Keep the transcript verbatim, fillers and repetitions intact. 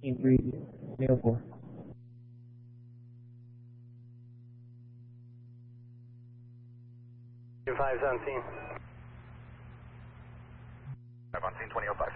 eighteen three, Neil four. five seventeen. five on scene, twenty oh five.